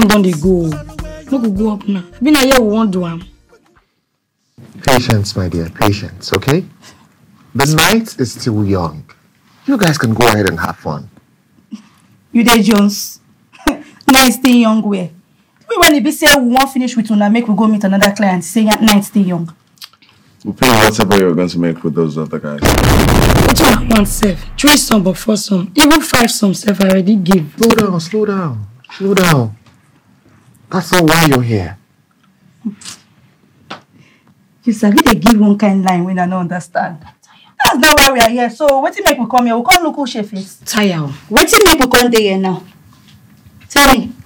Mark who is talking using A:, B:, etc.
A: Time don't they go? No go up now. Been a year we won't do am.
B: Patience, my dear, patience, okay? The night is still young. You guys can go ahead and have fun.
C: You there, Jones? Night still young where? We when it be say we won't finish with una make we go meet another client. Say night still young.
D: We'll pay whatever you're going to make with those other guys.
A: What one want self? 3 some but 4 some. Even 5 some self I already give.
B: Slow down. That's not why you're here.
C: You sabi they give one kind line when I don't understand. That's not why we are here. So what make we come here? We come look who she face.
A: Tire.
E: What make we come there now? Tell me.